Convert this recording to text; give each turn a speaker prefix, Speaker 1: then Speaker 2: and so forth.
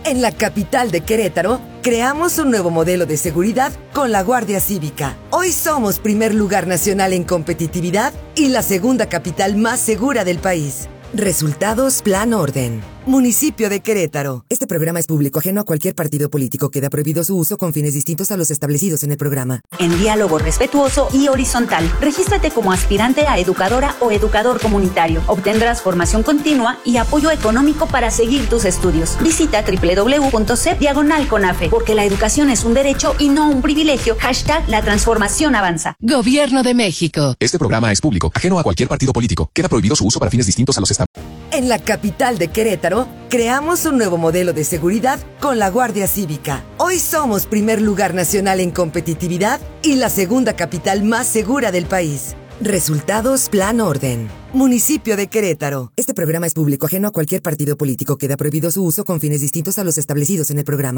Speaker 1: En la capital de Querétaro, creamos un nuevo modelo de seguridad con la Guardia Cívica. Hoy somos primer lugar nacional en competitividad y la segunda capital más segura del país. Resultados Plan Orden. Municipio de Querétaro. Este programa es público, ajeno a cualquier partido político. Queda prohibido su uso con fines distintos a los establecidos en el programa.
Speaker 2: En diálogo respetuoso y horizontal. Regístrate como aspirante a educadora o educador comunitario. Obtendrás formación continua y apoyo económico para seguir tus estudios. Visita www.cep/CONAFE, porque la educación es un derecho y no un privilegio. #La transformación avanza.
Speaker 3: Gobierno de México.
Speaker 4: Este programa es público, ajeno a cualquier partido político. Queda prohibido su uso para fines distintos a los establecidos.
Speaker 1: En la capital de Querétaro, creamos un nuevo modelo de seguridad con la Guardia Cívica. Hoy somos primer lugar nacional en competitividad y la segunda capital más segura del país. Resultados Plan Orden. Municipio de Querétaro. Este programa es público, ajeno a cualquier partido político. Queda prohibido su uso con fines distintos a los establecidos en el programa.